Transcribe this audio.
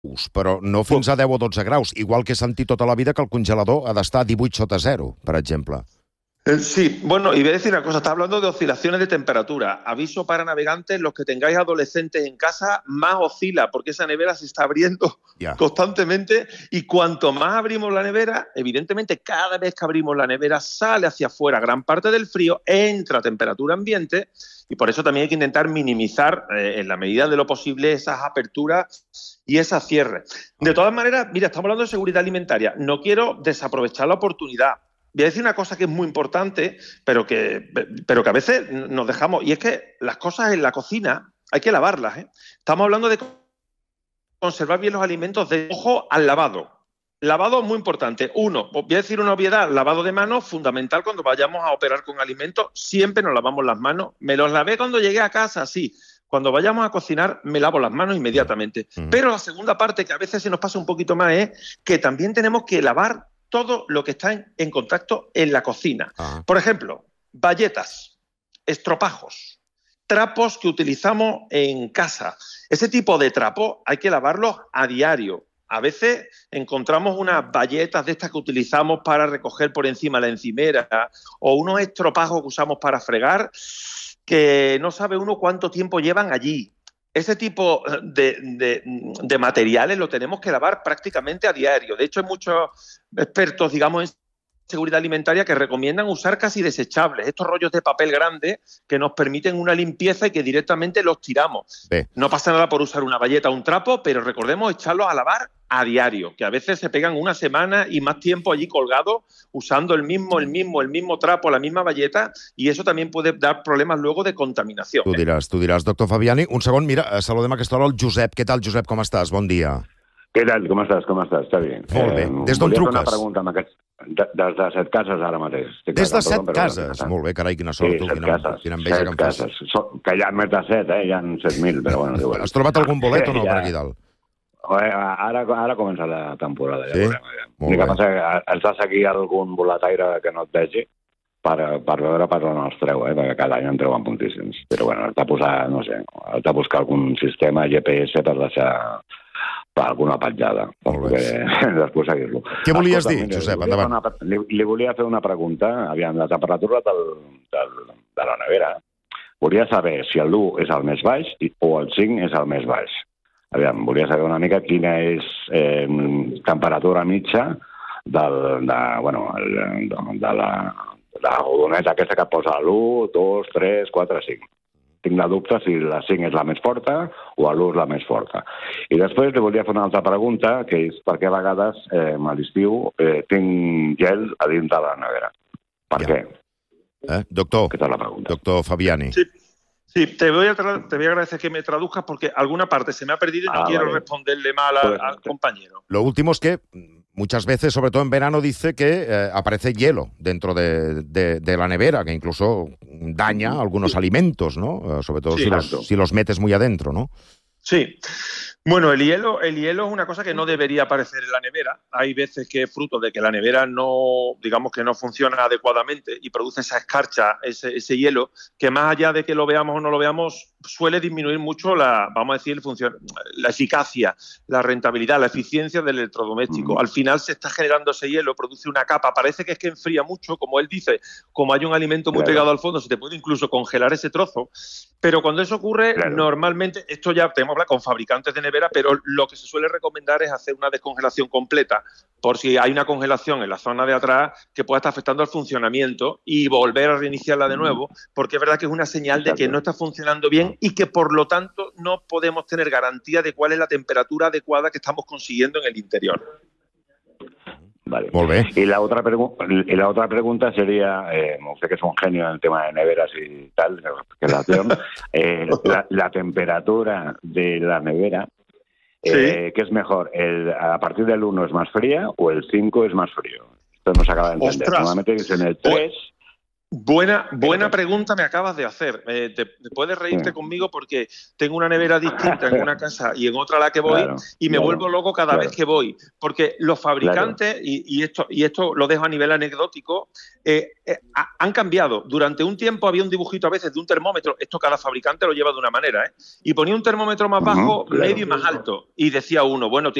però no fins a 10 o 12 graus, igual que he sentit tota la vida que el congelador ha d'estar a 18 sota zero, per exemple. Sí, bueno, y voy a decir una cosa, está hablando de oscilaciones de temperatura. Aviso para navegantes, los que tengáis adolescentes en casa, más oscila, porque esa nevera se está abriendo constantemente, y cuanto más abrimos la nevera, evidentemente cada vez que abrimos la nevera sale hacia afuera gran parte del frío, entra a temperatura ambiente, y por eso también hay que intentar minimizar en la medida de lo posible esas aperturas y esas cierres. De todas maneras, mira, estamos hablando de seguridad alimentaria, no quiero desaprovechar la oportunidad. Voy a decir una cosa que es muy importante, pero que a veces nos dejamos, y es que las cosas en la cocina hay que lavarlas, ¿eh? Estamos hablando de conservar bien los alimentos, de ojo al lavado. Lavado muy importante. Uno, voy a decir una obviedad, lavado de manos, fundamental cuando vayamos a operar con alimentos, siempre nos lavamos las manos. Me los lavé cuando llegué a casa, sí. Cuando vayamos a cocinar, me lavo las manos inmediatamente. Pero la segunda parte, que a veces se nos pasa un poquito más, es que también tenemos que lavar todo lo que está en contacto en la cocina. Por ejemplo, bayetas, estropajos, trapos que utilizamos en casa. Ese tipo de trapos hay que lavarlos a diario. A veces encontramos unas bayetas de estas que utilizamos para recoger por encima la encimera, o unos estropajos que usamos para fregar, que no sabe uno cuánto tiempo llevan allí. Ese tipo de materiales lo tenemos que lavar prácticamente a diario. De hecho, hay muchos expertos, digamos, en seguridad alimentaria que recomiendan usar casi desechables, estos rollos de papel grande que nos permiten una limpieza y que directamente los tiramos. No pasa nada por usar una bayeta o un trapo, pero recordemos echarlos a lavar a diario, que a veces se pegan una semana y más tiempo allí colgados usando el mismo trapo, la misma bayeta, y eso también puede dar problemas luego de contaminació. Tu diràs, doctor Fabiani. Un segon, mira, saludem a aquesta hora el Josep. Què tal, Josep, com estàs? Bon dia. Què tal, com estàs? Està bé. Molt bé. Des d'on truques? Volia fer una pregunta amb aquests... Des de Setcases, ara mateix. Des de Setcases? Molt bé, carai, quina sort. Sí, Setcases. Quina enveja que em fas. Que hi ha més de 7, hi ha 7.000, però bueno. Has trobat algun bolet o no per aquí dalt? Ara comença la temporada. Sí? Molt bé. Passa que has de seguir algun boletaire que no et vegi per veure per on els treu, perquè cada any en treuen puntíssims. Però bueno, has de posar, no sé, has de buscar algun sistema GPS per deixar alguna petjada, perquè després seguir-lo. Què volies dir, Josep? Endavant. Li volia fer una pregunta. Aviam, la temperatura de la nevera. Volia saber si l'1 és el més baix o el 5 és el més baix. Aviam, volia saber una mica quina és temperatura mitja de la rodoneta aquesta que posa l'1, 2, 3, 4, 5. Tinc la dubte si la 5 és la més forta o l'1 és la més forta. I després li volia fer una altra pregunta, que és perquè a vegades a l'estiu tinc gel a dins de la nevera. Per què? Doctor, ¿qué tal la pregunta? Doctor Fabiani. Sí, te voy a agradecer que me traduzcas porque alguna parte se me ha perdido y no quiero responderle mal al compañero. Lo último es que muchas veces, sobre todo en verano, dice que aparece hielo dentro de la nevera, que incluso daña algunos alimentos, ¿no? Sobre todo si los metes muy adentro, ¿no? Sí. Bueno, el hielo es una cosa que no debería aparecer en la nevera. Hay veces que es fruto de que la nevera no, digamos que no funciona adecuadamente y produce esa escarcha, ese hielo, que más allá de que lo veamos o no lo veamos, suele disminuir mucho la eficacia, la rentabilidad, la eficiencia del electrodoméstico. Al final se está generando ese hielo, produce una capa. Parece que es que enfría mucho, como él dice, como hay un alimento muy pegado al fondo, se te puede incluso congelar ese trozo. Pero cuando eso ocurre, normalmente, esto ya tenemos que hablar con fabricantes de nevera, pero lo que se suele recomendar es hacer una descongelación completa, por si hay una congelación en la zona de atrás que pueda estar afectando al funcionamiento y volver a reiniciarla de nuevo, porque es verdad que es una señal de que no está funcionando bien y que por lo tanto no podemos tener garantía de cuál es la temperatura adecuada que estamos consiguiendo en el interior. Vale. Y la otra pregunta sería, usted que es un genio en el tema de neveras y tal, la temperatura de la nevera, ¿qué es mejor? ¿A partir del 1 es más fría o el 5 es más frío? Esto no se acaba de entender. Normalmente dicen el 3 Buena pregunta me acabas de hacer. Te puedes reírte conmigo porque tengo una nevera distinta en una casa y en otra a la que voy, y me vuelvo loco cada vez que voy. Porque los fabricantes, y esto lo dejo a nivel anecdótico, han cambiado. Durante un tiempo había un dibujito a veces de un termómetro, esto cada fabricante lo lleva de una manera, y ponía un termómetro más bajo, medio y más alto. Y decía uno, bueno,